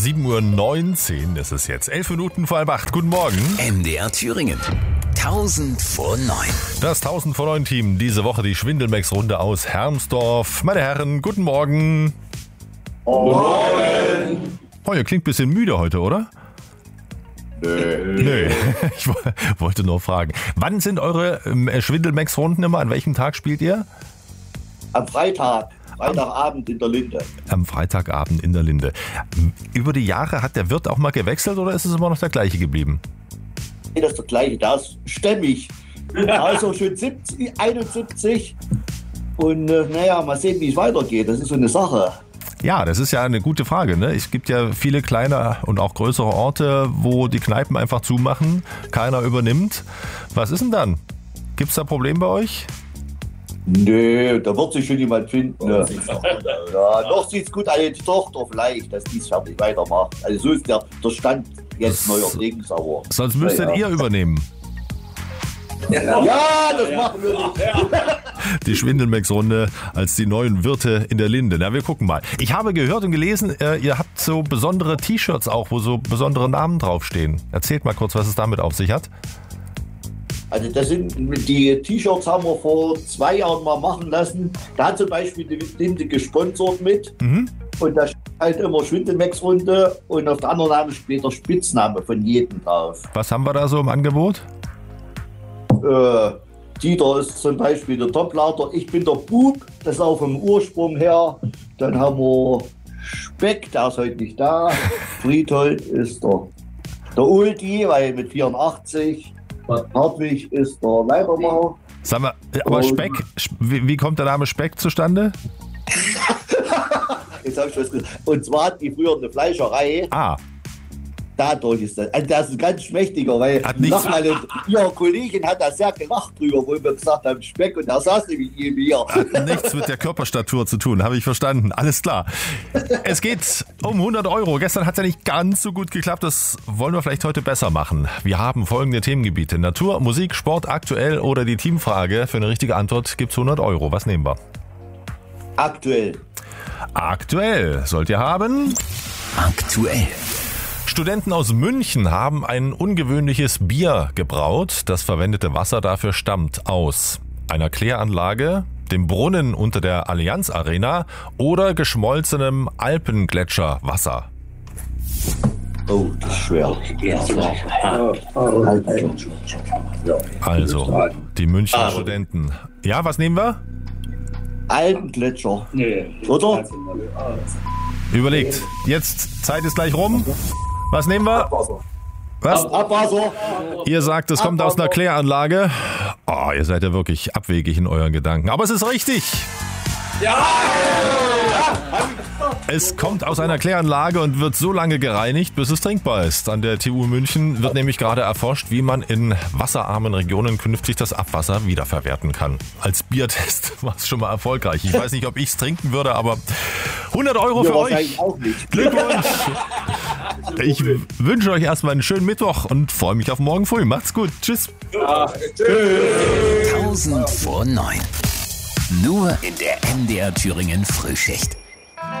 7:19 Uhr ist es jetzt. 11 Minuten vor halb 8. Guten Morgen. MDR Thüringen. 1000 vor 9. Das 1000 vor 9 Team. Diese Woche die Schwindelmex-Runde aus Hermsdorf. Meine Herren, guten Morgen. Morgen. Oh, ihr klingt ein bisschen müde heute, oder? Nö. Ich wollte nur fragen. Wann sind eure Schwindelmex-Runden immer? An welchem Tag spielt ihr? Am Freitagabend in der Linde. Am Freitagabend in der Linde. Über die Jahre hat der Wirt auch mal gewechselt oder ist es immer noch der gleiche geblieben? Nee, das ist der gleiche, das ist stämmig. Also schon 70, 71. Und mal sehen, wie es weitergeht. Das ist so eine Sache. Ja, das ist ja eine gute Frage, ne? Es gibt ja viele kleine und auch größere Orte, wo die Kneipen einfach zumachen, keiner übernimmt. Was ist denn dann? Gibt es da Probleme bei euch? Nö, da wird sich schon jemand finden. Ne? Ja, noch sieht es gut an, die Tochter vielleicht, dass die es fertig weitermacht. Also so ist der Stand jetzt neuerdings. Aber sonst müsstet ihr übernehmen. Ja, das machen wir nicht. Die Schwindelmex-Runde als die neuen Wirte in der Linde. Na, wir gucken mal. Ich habe gehört und gelesen, ihr habt so besondere T-Shirts auch, wo so besondere Namen draufstehen. Erzählt mal kurz, was es damit auf sich hat. Also die T-Shirts haben wir vor 2 Jahren mal machen lassen. Da hat zum Beispiel die Linde gesponsert mit. Und da steht halt immer Schwindelmex-Runde und auf der anderen Name steht der Spitzname von jedem drauf. Was haben wir da so im Angebot? Dieter ist zum Beispiel der Toplader, ich bin der Bub, das ist auch vom Ursprung her. Dann haben wir Speck, der ist heute nicht da. Friedhold ist der Ulti, weil mit 84. Hartwig ist der Leitermacher. Sag mal, aber Speck, wie kommt der Name Speck zustande? Jetzt hab ich was gesagt. Und zwar hat die früher eine Fleischerei. Dadurch ist das. Also das ist ein ganz schmächtiger, weil ihre Kollegin hat da sehr gelacht drüber, wo wir gesagt haben, Speck, und da saß nämlich neben mir. Hat nichts mit der Körperstatur zu tun, habe ich verstanden. Alles klar. Es geht um 100 Euro. Gestern hat es ja nicht ganz so gut geklappt, das wollen wir vielleicht heute besser machen. Wir haben folgende Themengebiete: Natur, Musik, Sport, aktuell oder die Teamfrage. Für eine richtige Antwort gibt es 100 Euro. Was nehmen wir? Aktuell. Aktuell sollt ihr haben. Aktuell. Studenten aus München haben ein ungewöhnliches Bier gebraut. Das verwendete Wasser dafür stammt aus einer Kläranlage, dem Brunnen unter der Allianz Arena oder geschmolzenem Alpengletscherwasser. Oh, das ist schwer. Also, die Münchner Studenten. Ja, was nehmen wir? Alpengletscher. Oder? Überlegt. Jetzt, Zeit ist gleich rum. Was nehmen wir? Was? Abwasser. Ihr sagt, es kommt aus einer Kläranlage. Oh, ihr seid ja wirklich abwegig in euren Gedanken. Aber es ist richtig. Ja! Es kommt aus einer Kläranlage und wird so lange gereinigt, bis es trinkbar ist. An der TU München wird nämlich gerade erforscht, wie man in wasserarmen Regionen künftig das Abwasser wiederverwerten kann. Als Biertest war es schon mal erfolgreich. Ich weiß nicht, ob ich es trinken würde, aber 100 Euro für euch. Auch nicht. Glückwunsch. Ich wünsche euch erstmal einen schönen Mittwoch und freue mich auf morgen früh. Macht's gut. Tschüss. Tschüss. 1000 vor 9. Nur in der MDR Thüringen Frühschicht.